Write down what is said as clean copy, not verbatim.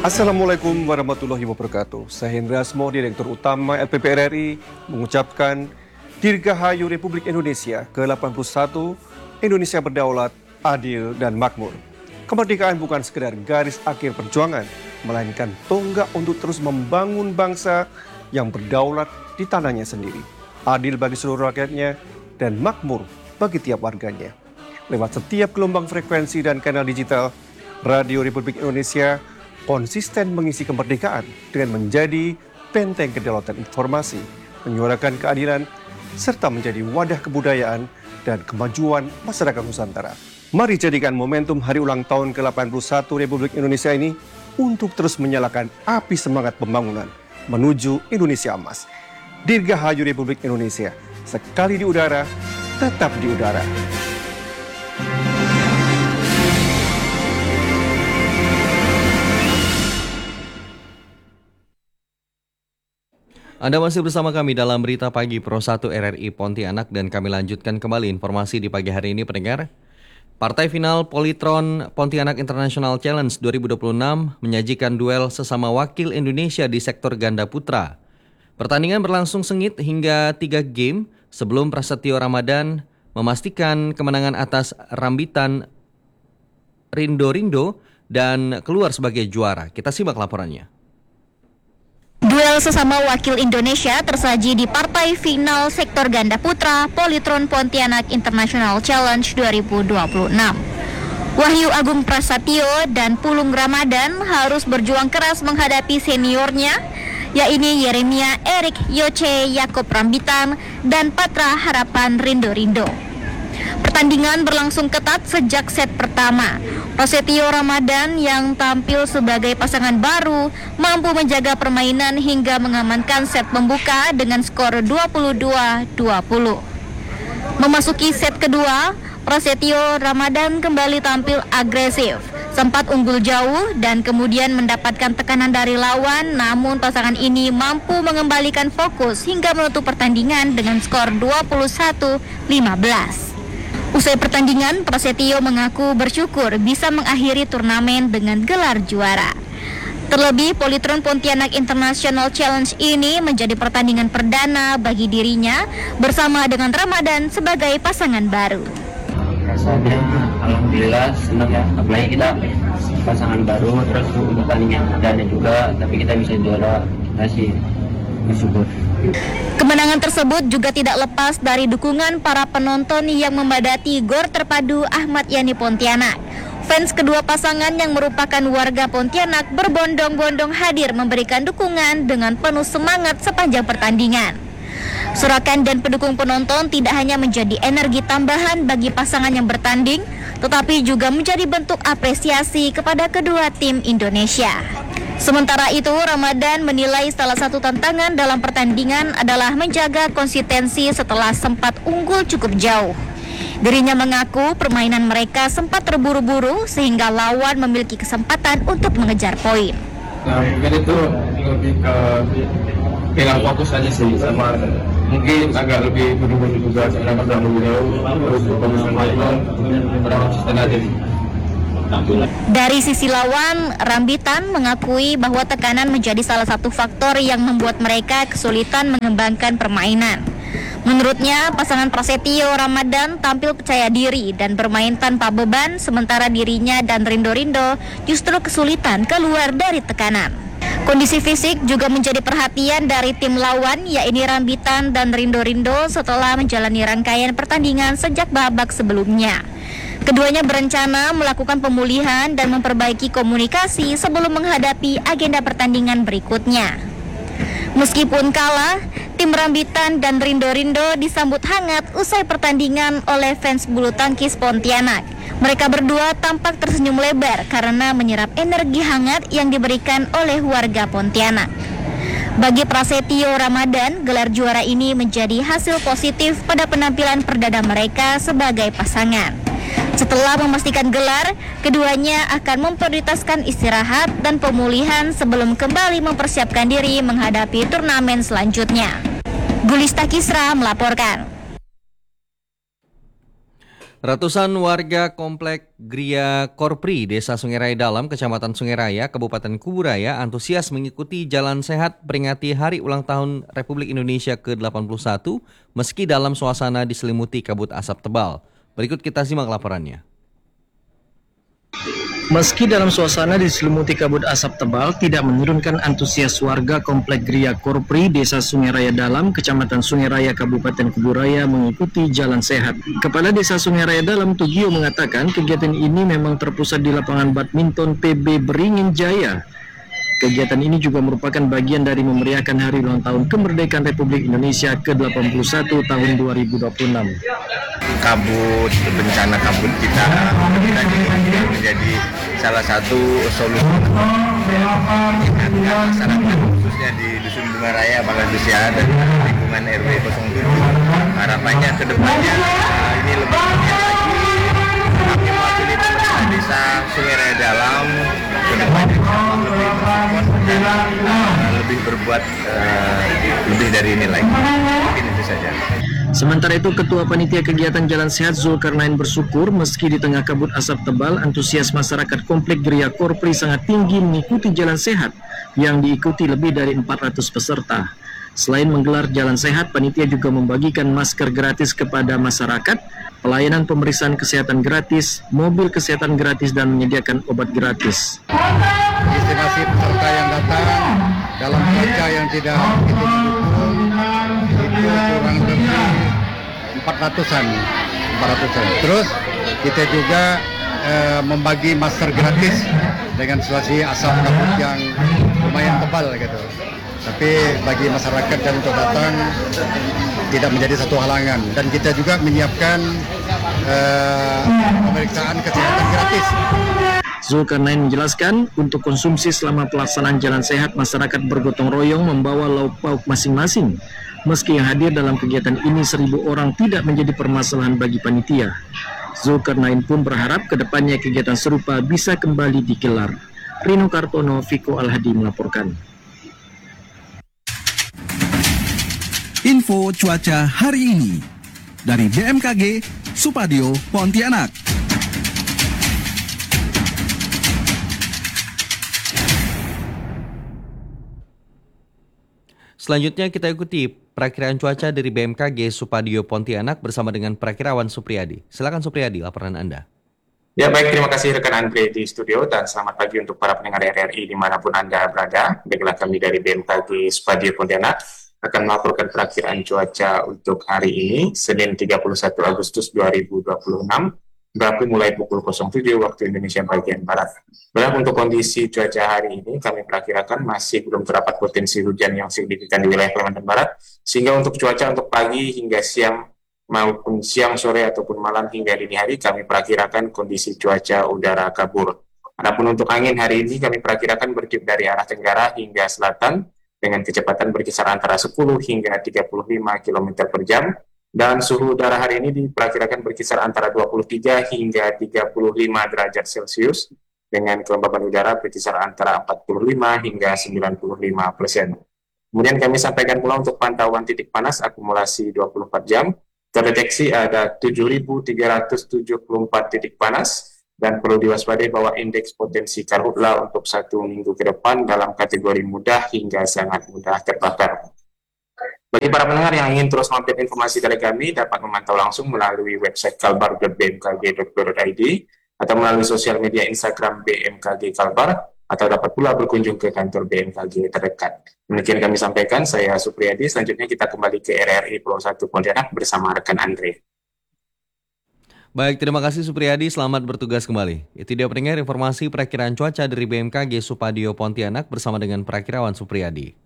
Assalamualaikum warahmatullahi wabarakatuh. Saya Hendra Asmo, Direktur Utama LPP RRI, mengucapkan Dirgahayu Republik Indonesia ke-81, Indonesia berdaulat, adil, dan makmur. Kemerdekaan bukan sekedar garis akhir perjuangan, melainkan tonggak untuk terus membangun bangsa yang berdaulat di tanahnya sendiri, adil bagi seluruh rakyatnya, dan makmur bagi tiap warganya. Lewat setiap gelombang frekuensi dan kanal digital, Radio Republik Indonesia konsisten mengisi kemerdekaan dengan menjadi benteng kedaulatan informasi, menyuarakan keadilan, serta menjadi wadah kebudayaan dan kemajuan masyarakat Nusantara. Mari jadikan momentum hari ulang tahun ke-81 Republik Indonesia ini untuk terus menyalakan api semangat pembangunan menuju Indonesia emas. Dirgahayu Republik Indonesia, sekali di udara, tetap di udara. Anda masih bersama kami dalam Berita Pagi Pro 1 RRI Pontianak dan kami lanjutkan kembali informasi di pagi hari ini pendengar. Partai final Polytron Pontianak International Challenge 2026 menyajikan duel sesama wakil Indonesia di sektor ganda putra. Pertandingan berlangsung sengit hingga 3 game sebelum Prasetyo Ramadan memastikan kemenangan atas Rambitan Rindo dan keluar sebagai juara. Kita simak laporannya. Duel sesama wakil Indonesia tersaji di partai final sektor ganda putra Polytron Pontianak International Challenge 2026. Wahyu Agung Prasetyo dan Pulung Ramadan harus berjuang keras menghadapi seniornya, yaitu Yeremia Erik Yoce Yakob Rambitan dan Patra Harapan Rindo. Pertandingan berlangsung ketat sejak set pertama. Prasetyo Ramadan yang tampil sebagai pasangan baru mampu menjaga permainan hingga mengamankan set pembuka dengan skor 22-20. Memasuki set kedua, Prasetyo Ramadan kembali tampil agresif, sempat unggul jauh dan kemudian mendapatkan tekanan dari lawan, namun pasangan ini mampu mengembalikan fokus hingga menutup pertandingan dengan skor 21-15. Usai pertandingan, Prasetyo mengaku bersyukur bisa mengakhiri turnamen dengan gelar juara. Terlebih, Polytron Pontianak International Challenge ini menjadi pertandingan perdana bagi dirinya bersama dengan Ramadan sebagai pasangan baru. Rasanya alhamdulillah senang ya, apalagi kita pasangan baru, terus pertandingan perdana juga, tapi kita bisa juara, kita sih bersyukur. Kemenangan tersebut juga tidak lepas dari dukungan para penonton yang memadati Gor Terpadu Ahmad Yani Pontianak. Fans kedua pasangan yang merupakan warga Pontianak berbondong-bondong hadir memberikan dukungan dengan penuh semangat sepanjang pertandingan. Sorakan dan pendukung penonton tidak hanya menjadi energi tambahan bagi pasangan yang bertanding, tetapi juga menjadi bentuk apresiasi kepada kedua tim Indonesia. Sementara itu, Ramadan menilai salah satu tantangan dalam pertandingan adalah menjaga konsistensi setelah sempat unggul cukup jauh. Dirinya mengaku permainan mereka sempat terburu-buru sehingga lawan memiliki kesempatan untuk mengejar poin. Nah, mungkin itu lebih ke hilang fokus aja sih, sama mungkin agak lebih buru-buru juga karena terlalu jauh, terus fokus sama itu kurang konsisten aja sih. Dari sisi lawan, Rambitan mengakui bahwa tekanan menjadi salah satu faktor yang membuat mereka kesulitan mengembangkan permainan. Menurutnya, pasangan Prasetyo Ramadan tampil percaya diri dan bermain tanpa beban, sementara dirinya dan Rindo justru kesulitan keluar dari tekanan. Kondisi fisik juga menjadi perhatian dari tim lawan, yaitu Rambitan dan Rindo setelah menjalani rangkaian pertandingan sejak babak sebelumnya. Keduanya berencana melakukan pemulihan dan memperbaiki komunikasi sebelum menghadapi agenda pertandingan berikutnya. Meskipun kalah, tim Rambitan dan Rindo disambut hangat usai pertandingan oleh fans bulu tangkis Pontianak. Mereka berdua tampak tersenyum lebar karena menyerap energi hangat yang diberikan oleh warga Pontianak. Bagi Prasetyo Ramadan, gelar juara ini menjadi hasil positif pada penampilan perdana mereka sebagai pasangan. Setelah memastikan gelar, keduanya akan memprioritaskan istirahat dan pemulihan sebelum kembali mempersiapkan diri menghadapi turnamen selanjutnya. Gulista Kisra melaporkan. Ratusan warga komplek Gria Korpri, Desa Sungai Raya Dalam, Kecamatan Sungai Raya, Kabupaten Kuburaya antusias mengikuti jalan sehat peringati Hari Ulang Tahun Republik Indonesia ke-81 meski dalam suasana diselimuti kabut asap tebal. Berikut kita simak laporannya. Meski dalam suasana diselimuti kabut asap tebal, tidak menurunkan antusias warga komplek Gria Korpri, Desa Sungai Raya Dalam, Kecamatan Sungai Raya, Kabupaten Kuburaya mengikuti jalan sehat. Kepala Desa Sungai Raya Dalam, Tugio, mengatakan kegiatan ini memang terpusat di lapangan badminton PB Beringin Jaya. Kegiatan ini juga merupakan bagian dari memeriahkan Hari Ulang Tahun Kemerdekaan Republik Indonesia ke-81 tahun 2026. Kabut, bencana kabut kita menjadi salah satu solusi masyarakat khususnya di Dusun Bunga Raya, Bangladesia dan lingkungan RW 07. Harapannya ke depannya ini lebih banyak lagi kami mewakili pemerintah desa Sungai Raya Dalam ke depannya lebih bersupport dan lebih berbuat lebih dari ini lagi. Mungkin itu saja. Sementara itu, Ketua Panitia Kegiatan Jalan Sehat Zulkarnain bersyukur meski di tengah kabut asap tebal, antusias masyarakat komplek Gria Korpri sangat tinggi mengikuti jalan sehat yang diikuti lebih dari 400 peserta. Selain menggelar jalan sehat, panitia juga membagikan masker gratis kepada masyarakat, pelayanan pemeriksaan kesehatan gratis, mobil kesehatan gratis, dan menyediakan obat gratis. Estimasi peserta yang datang dalam cuaca yang tidak begitu mendukung itu kurang lebih 400-an. Terus kita juga membagi masker gratis dengan situasi asap kabut yang lumayan tebal gitu. Tapi bagi masyarakat yang untuk datang tidak menjadi satu halangan, dan kita juga menyiapkan pemeriksaan kesehatan gratis. Zulkarnain menjelaskan, untuk konsumsi selama pelaksanaan jalan sehat, masyarakat bergotong royong membawa lauk pauk masing-masing. Meski yang hadir dalam kegiatan ini 1.000 orang tidak menjadi permasalahan bagi panitia. Zulkarnain pun berharap kedepannya kegiatan serupa bisa kembali digelar. Rino Kartono, Viko Alhadi melaporkan. Info cuaca hari ini dari BMKG Supadio, Pontianak. Selanjutnya kita ikuti perakiraan cuaca dari BMKG Supadio Pontianak bersama dengan Perakirawan Supriyadi. Silakan Supriyadi, laporan Anda. Ya baik, terima kasih rekan Andre di studio dan selamat pagi untuk para pendengar RRI dimanapun Anda berada. Baiklah, kami dari BMKG Supadio Pontianak akan melaporkan perakiraan cuaca untuk hari ini, Senin 31 Agustus 2026, berlaku mulai pukul 07 waktu Indonesia bagian Barat. Berlaku untuk kondisi cuaca hari ini, kami perkirakan masih belum terdapat potensi hujan yang signifikan di wilayah Kalimantan Barat, sehingga untuk cuaca untuk pagi hingga siang, maupun siang, sore, ataupun malam hingga dini hari, kami perkirakan kondisi cuaca udara kabur. Adapun untuk angin hari ini, kami perkirakan bertiup dari arah tenggara hingga selatan, dengan kecepatan berkisar antara 10 hingga 35 km per jam, dan suhu udara hari ini diperkirakan berkisar antara 23 hingga 35 derajat Celcius, dengan kelembaban udara berkisar antara 45 hingga 95%. Kemudian kami sampaikan pula untuk pantauan titik panas akumulasi 24 jam, terdeteksi ada 7.374 titik panas, dan perlu diwaspadai bahwa indeks potensi karhutla untuk 1 minggu ke depan dalam kategori mudah hingga sangat mudah terbakar. Bagi para pendengar yang ingin terus mengupdate informasi dari kami, dapat memantau langsung melalui website kalbar.bmkg.go.id atau melalui sosial media Instagram BMKG Kalbar, atau dapat pula berkunjung ke kantor BMKG terdekat. Demikian kami sampaikan, saya Supriyadi. Selanjutnya kita kembali ke RRI Pulau 1 Pontianak bersama rekan Andre. Baik, terima kasih Supriyadi, selamat bertugas kembali. Itu dia pendengar informasi perakiraan cuaca dari BMKG Supadio Pontianak bersama dengan Perakirawan Supriyadi.